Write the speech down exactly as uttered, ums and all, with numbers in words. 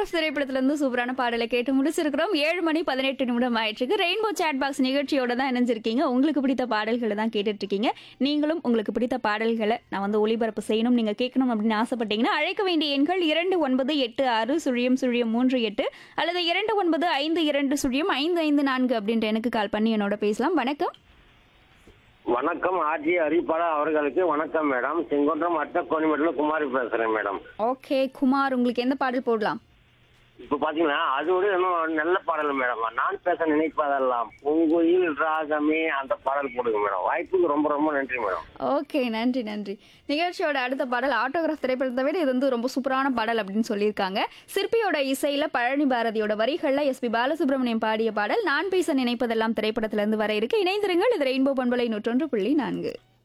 Autograph திரைப்படத்துல இருந்து சூப்பரான பாடலை கேட்டு முடிச்சிருக்கிறோம். ஏழு மணி பதினெட்டு நிமிடம் ஆயிடுச்சு. ரெயின்போ சாட் பாக்ஸ் நிகழ்ச்சியோட தான் இணைஞ்சிருக்கீங்க. உங்களுக்கு பிடித்த பாடல்களை தான் கேட்டுட்டு இருக்கீங்க. நீங்களும் உங்களுக்கு பிடித்த பாடல்களை நான் வந்து ஒளிபரப்பு செய்யணும், நீங்க கேட்கணும் அப்படின்னு ஆசைப்பட்டீங்கன்னா அழைக்க வேண்டிய எண்கள் இரண்டு ஒன்பது எட்டு ஆறு சுழியம் சுழியம் மூன்று எட்டு அல்லது இரண்டு ஒன்பது ஐந்து இரண்டு சுழியம் ஐந்து ஐந்து நான்கு அப்படின்ற எனக்கு கால் பண்ணி என்னோட பேசலாம். வணக்கம். வணக்கம் ஆர்ஜி அறிவிப்பாளர் அவர்களுக்கு வணக்கம் மேடம். செங்கோன்றம் அட்ட கோணிமேட்டில் குமாரி பேசுறேன் மேடம். ஓகே குமார், உங்களுக்கு எந்த பாடல் போடலாம்? இப்ப பாத்தீங்கன்னா அது ஒரு இன்னும் நல்ல பாடல் மேடம். நான் பேச நினைப்பதெல்லாம் பூங்குயில் ராகமே அந்த பாடல் போடுங்க மேடம். வாய்ப்புக்கு ரொம்ப ரொம்ப நன்றி மேடம். ஓகே, நன்றி நன்றி. நிகழ்ச்சியோட அடுத்த பாடல் ஆட்டோகிராஃப் திரைப்படத்தை விட இது வந்து ரொம்ப சூப்பரான பாடல் அப்படின்னு சொல்லியிருக்காங்க. சிற்பியோட இசையில பழனி பாரதியோட வரிகள்ல எஸ்பி பாலசுப்ரமணியம் பாடிய பாடல் நான் பேச நினைப்பதெல்லாம் திரைப்படத்திலிருந்து வர இருக்கு. இணைந்திருங்கள். இது ரெயின்போ பண்பலை நூற்றொன்று புள்ளி நான்கு.